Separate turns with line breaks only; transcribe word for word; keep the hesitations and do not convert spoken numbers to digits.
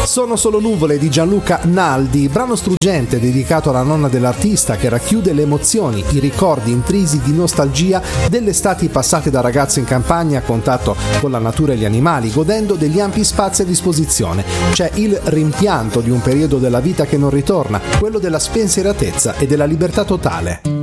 Sono solo nuvole di Gianluca Naldi, brano struggente dedicato alla nonna dell'artista che racchiude le emozioni, i ricordi intrisi di nostalgia delle estati passate da ragazzo in campagna a contatto con la natura e gli animali, godendo degli ampi spazi a disposizione. C'è il rimpianto di un periodo della vita che non ritorna, quello della spensieratezza e della libertà totale.